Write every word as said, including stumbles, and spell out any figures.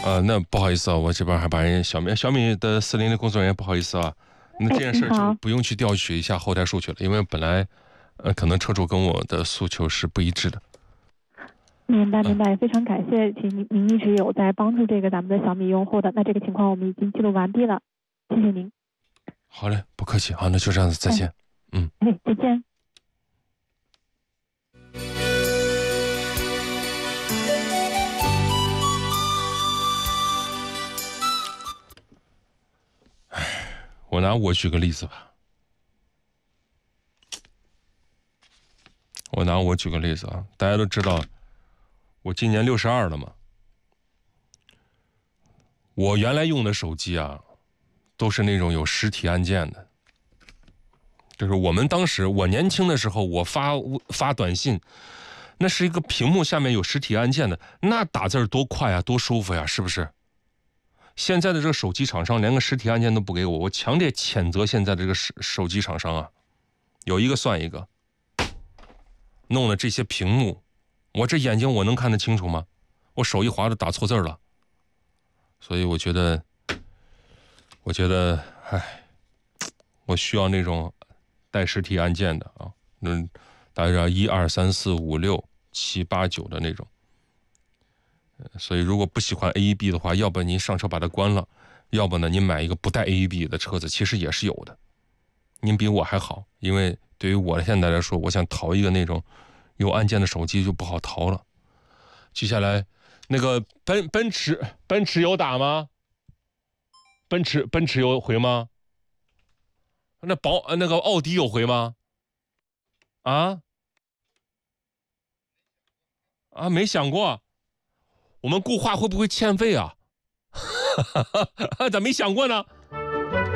啊，那不好意思啊，我这边还把人小米小米的四零零工作人员不好意思啊，那这件事就不用去调取一下后台数据了，因为本来，呃，可能车主跟我的诉求是不一致的。 明白明白，非常感谢，请您您一直有在帮助这个咱们的小米用户的，那这个情况我们已经记录完毕了，谢谢您。 好嘞，不客气，好，那就这样子，再见。哎、嗯， 哎，再见。 我拿我举个例子吧，我拿我举个例子啊，大家都知道，我今年六十二了嘛。我原来用的手机啊，都是那种有实体按键的，就是我们当时我年轻的时候，我发发短信，那是一个屏幕下面有实体按键的，那打字多快啊，多舒服呀，是不是？现在的这个手机厂商连个实体按键都不给我，我强烈谴责现在的这个手手机厂商啊，有一个算一个，弄的这些屏幕，我这眼睛我能看得清楚吗？我手一滑就打错字了，所以我觉得，我觉得，唉，我需要那种带实体按键的啊，嗯，大家知道一二三四五六七八九的那种。所以如果不喜欢 A E B 的话，要不您上车把它关了，要不呢您买一个不带 A E B 的车子，其实也是有的。您比我还好，因为对于我现在来说，我想淘一个那种有按键的手机就不好淘了。接下来那个奔奔驰奔驰有打吗？奔驰奔驰有回吗？那宝那个奥迪有回吗？啊啊，没想过。我们固话会不会欠费啊？咋没想过呢？